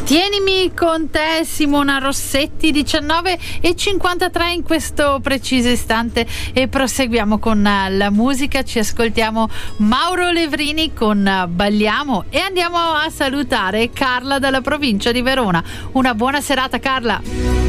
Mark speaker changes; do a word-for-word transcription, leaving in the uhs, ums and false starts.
Speaker 1: Tienimi con te, Simona Rossetti, diciannove e cinquantatré in questo preciso istante, e proseguiamo con la musica. Ci ascoltiamo Mauro Levrini con Balliamo e andiamo a salutare Carla dalla provincia di Verona. Una buona serata, Carla.